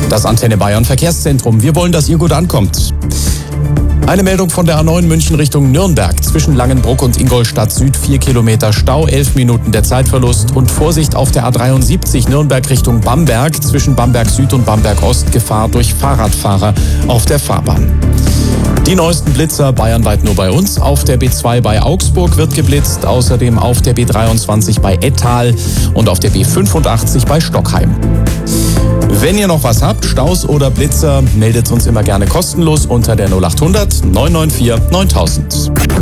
Das Antenne Bayern Verkehrszentrum. Wir wollen, dass ihr gut ankommt. Eine Meldung von der A9 München Richtung Nürnberg. Zwischen Langenbruck und Ingolstadt Süd 4 Kilometer Stau, 11 Minuten der Zeitverlust. Und Vorsicht auf der A73 Nürnberg Richtung Bamberg. Zwischen Bamberg Süd und Bamberg Ost Gefahr durch Fahrradfahrer auf der Fahrbahn. Die neuesten Blitzer bayernweit nur bei uns. Auf der B2 bei Augsburg wird geblitzt. Außerdem auf der B23 bei Ettal und auf der B85 bei Stockheim. Wenn ihr noch was habt, Staus oder Blitzer, meldet uns immer gerne kostenlos unter der 0800 994 9000.